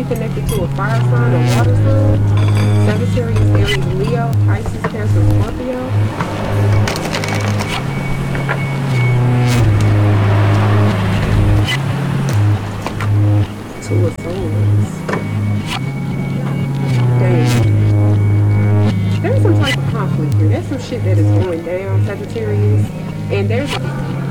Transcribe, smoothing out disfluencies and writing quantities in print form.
connected to a fire sign or water sign. Sagittarius, Aries, Leo, Pisces, Cancer, Scorpio. Two of Swords. Dang. There's some type of conflict here. There's some shit that is going down, Sagittarius. And there's